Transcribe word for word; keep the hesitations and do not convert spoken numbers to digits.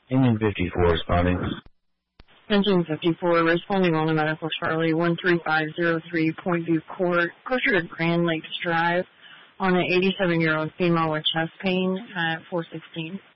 Engine fifty-four responding. Engine fifty-four responding on the medical Charlie one three five zero three Point View Court, closer to Grand Lakes Drive, on an eighty-seven-year-old female with chest pain at four sixteen.